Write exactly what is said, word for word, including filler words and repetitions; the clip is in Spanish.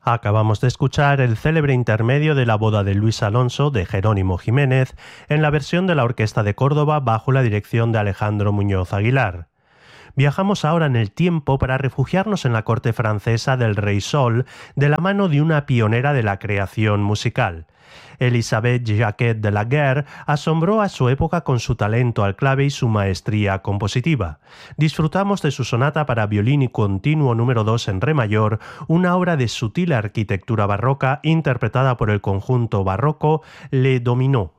Acabamos de escuchar el célebre intermedio de la boda de Luis Alonso de Jerónimo Jiménez en la versión de la Orquesta de Córdoba bajo la dirección de Alejandro Muñoz Aguilar. Viajamos ahora en el tiempo para refugiarnos en la corte francesa del Rey Sol de la mano de una pionera de la creación musical. Elisabeth Jacquet de la Guerre asombró a su época con su talento al clave y su maestría compositiva. Disfrutamos de su sonata para violín y continuo número dos en re mayor, una obra de sutil arquitectura barroca interpretada por el conjunto barroco Le Dominó.